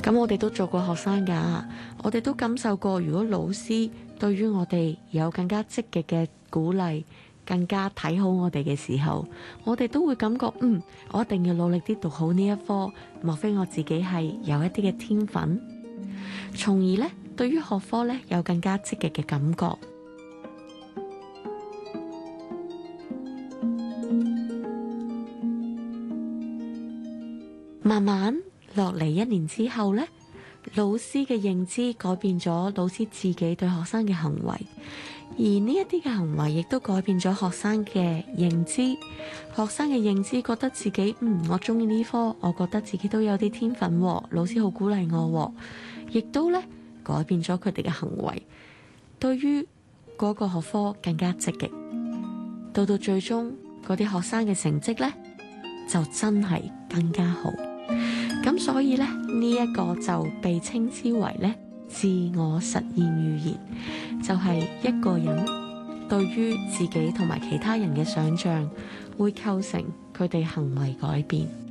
咁我哋都做過學生㗎，我哋都感受過，如果老師對於我哋有更加積極嘅鼓勵，更加睇好我哋嘅時候，我哋都會感覺，我一定要努力啲讀好呢一科，莫非我自己係有一啲嘅天分，從而呢，對於學科呢，有更加積極嘅感覺。慢慢落嚟1年之後呢，老師嘅認知改變咗老師自己對學生嘅行為，而呢一啲嘅行為亦都改變咗學生嘅認知。學生嘅認知覺得自己我中意呢科，我覺得自己都有啲天分喎，老師好鼓勵我喎，亦都呢改變咗佢哋嘅行為，對於嗰個學科更加積極。到最終嗰啲學生嘅成績呢，就真係更加好。咁所以呢，呢一個就被稱之為呢自我實現預言，就係一個人對於自己同埋其他人嘅想象會構成佢哋行為改變。